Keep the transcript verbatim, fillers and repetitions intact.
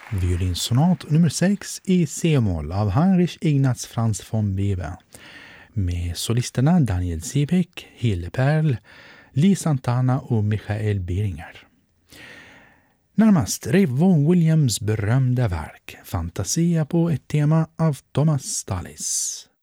Violinsonat nummer sex i C-moll av Heinrich Ignaz Franz von Weber med solisterna Daniel Sibek, Hilde Perl, Lee Santana och Michael Beringer. Närmast Ralph Vaughan Williams berömda verk Fantasia på ett tema av Thomas Tallis.